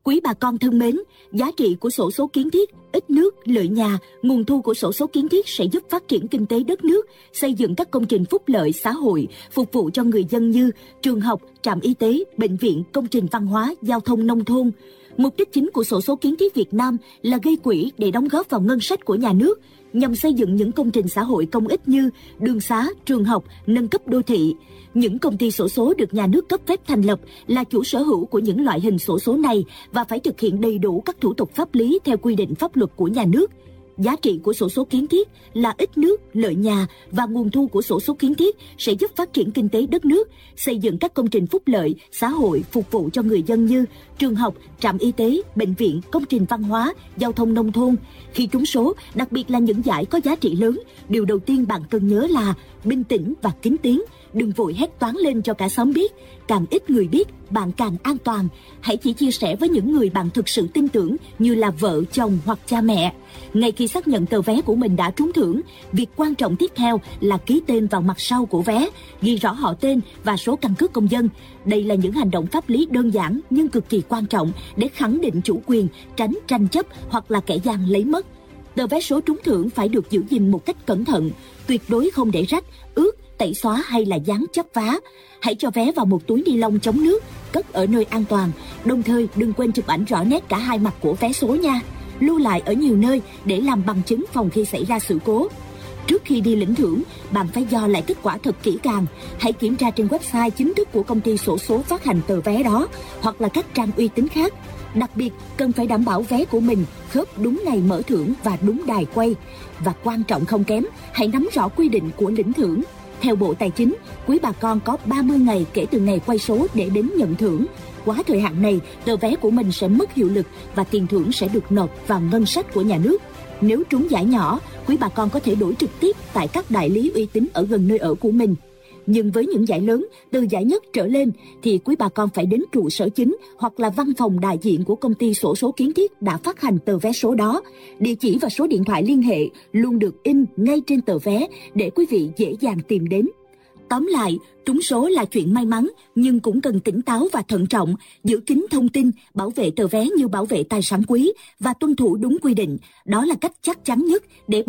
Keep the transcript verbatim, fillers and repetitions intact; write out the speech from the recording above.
Quý bà con thân mến, giá trị của xổ số kiến thiết, ít nước, lợi nhà, nguồn thu của xổ số kiến thiết sẽ giúp phát triển kinh tế đất nước, xây dựng các công trình phúc lợi xã hội, phục vụ cho người dân như trường học, trạm y tế, bệnh viện, công trình văn hóa, giao thông nông thôn. Mục đích chính của xổ số kiến thiết Việt Nam là gây quỹ để đóng góp vào ngân sách của nhà nước, nhằm xây dựng những công trình xã hội công ích như đường xá, trường học, nâng cấp đô thị. Những công ty xổ số được nhà nước cấp phép thành lập là chủ sở hữu của những loại hình xổ số này và phải thực hiện đầy đủ các thủ tục pháp lý theo quy định pháp luật của nhà nước. Giá trị của xổ số kiến thiết là ít nước, lợi nhà và nguồn thu của xổ số kiến thiết sẽ giúp phát triển kinh tế đất nước, xây dựng các công trình phúc lợi, xã hội phục vụ cho người dân như trường học, trạm y tế, bệnh viện, công trình văn hóa, giao thông nông thôn. Khi trúng số, đặc biệt là những giải có giá trị lớn, điều đầu tiên bạn cần nhớ là bình tĩnh và kín tiếng. Đừng vội hét toáng lên cho cả xóm biết. Càng ít người biết, bạn càng an toàn. Hãy chỉ chia sẻ với những người bạn thực sự tin tưởng như là vợ, chồng hoặc cha mẹ. Ngay khi xác nhận tờ vé của mình đã trúng thưởng, việc quan trọng tiếp theo là ký tên vào mặt sau của vé, ghi rõ họ tên và số căn cước công dân. Đây là những hành động pháp lý đơn giản nhưng cực kỳ quan trọng để khẳng định chủ quyền, tránh tranh chấp hoặc là kẻ gian lấy mất. Tờ vé số trúng thưởng phải được giữ gìn một cách cẩn thận, tuyệt đối không để rách, ướt, tẩy xóa hay là dán chấp vá. Hãy cho vé vào một túi ni lông chống nước, cất ở nơi an toàn. Đồng thời đừng quên chụp ảnh rõ nét cả hai mặt của vé số nha. Lưu lại ở nhiều nơi để làm bằng chứng phòng khi xảy ra sự cố. Trước khi đi lĩnh thưởng, bạn phải dò lại kết quả thật kỹ càng. Hãy kiểm tra trên website chính thức của công ty xổ số phát hành tờ vé đó hoặc là các trang uy tín khác. Đặc biệt, cần phải đảm bảo vé của mình khớp đúng ngày mở thưởng và đúng đài quay. Và quan trọng không kém, hãy nắm rõ quy định của lĩnh thưởng. Theo Bộ Tài chính, quý bà con có ba mươi ngày kể từ ngày quay số để đến nhận thưởng. Quá thời hạn này, tờ vé của mình sẽ mất hiệu lực và tiền thưởng sẽ được nộp vào ngân sách của nhà nước. Nếu trúng giải nhỏ, quý bà con có thể đổi trực tiếp tại các đại lý uy tín ở gần nơi ở của mình. Nhưng với những giải lớn, từ giải nhất trở lên, thì quý bà con phải đến trụ sở chính hoặc là văn phòng đại diện của công ty xổ số kiến thiết đã phát hành tờ vé số đó. Địa chỉ và số điện thoại liên hệ luôn được in ngay trên tờ vé để quý vị dễ dàng tìm đến. Tóm lại, trúng số là chuyện may mắn, nhưng cũng cần tỉnh táo và thận trọng, giữ kín thông tin, bảo vệ tờ vé như bảo vệ tài sản quý và tuân thủ đúng quy định. Đó là cách chắc chắn nhất để